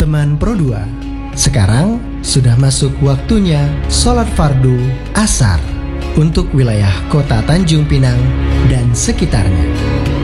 teman Pro 2. Sekarang sudah masuk waktunya sholat fardu asar untuk wilayah kota Tanjung Pinang dan sekitarnya.